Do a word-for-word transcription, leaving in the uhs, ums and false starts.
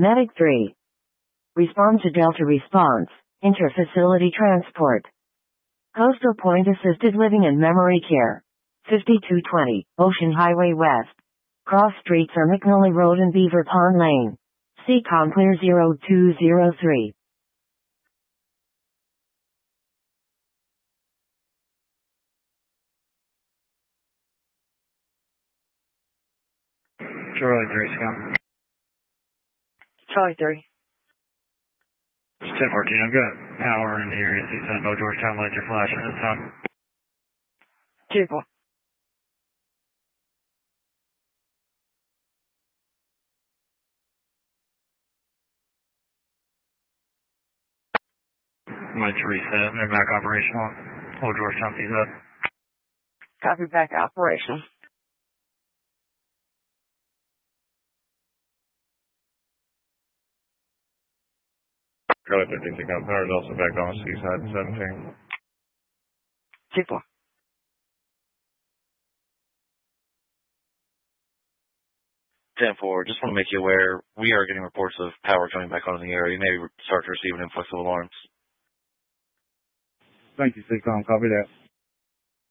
Medic three. Respond to Delta response. Inter-facility transport. Coastal Point Assisted Living and Memory Care. fifty-two twenty, Ocean Highway West. Cross streets are McNally Road and Beaver Pond Lane. C COM clear zero two zero three. Charlie three, Scott. Charlie three. It's ten fourteen, I've got power in here. It's east side of Georgetown, lights are flashing at the time. two four. Lights reset, they're back operational. Old Georgetown, P Z. Copy, back operational. Charlie thirteen, pick up power is also back on the seaside in seventeen. two four. ten four, just want to make you aware, we are getting reports of power coming back on in the area. You may start to receive an influx of alarms. Thank you, C COM. Copy that.